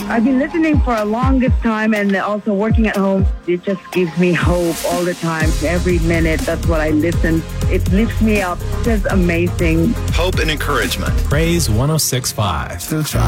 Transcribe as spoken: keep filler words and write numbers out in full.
I've been listening for a longest time and also working at home. It just gives me hope all the time. Every minute, that's what I listen. It lifts me up. It's just amazing. Hope and encouragement. Praise one oh six point five. Still try.